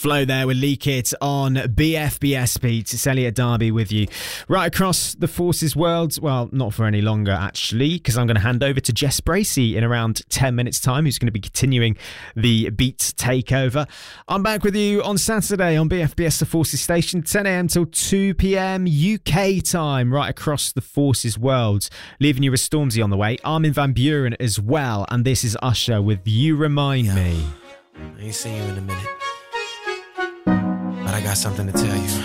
Flow there with Lee Kit on BFBS Beats. It's Elliot Darby with you right across the Forces world. Well, not for any longer actually, because I'm going to hand over to Jess Bracey in around 10 minutes time, who's going to be continuing the Beats takeover. I'm back with you on Saturday on BFBS The Forces station, 10 a.m. till 2 p.m. UK time, right across the Forces world. Leaving you with Stormzy on the way, Armin van Buuren as well, and this is Usher with You Remind Me. I ain't seen you in a minute, but I got something to tell you.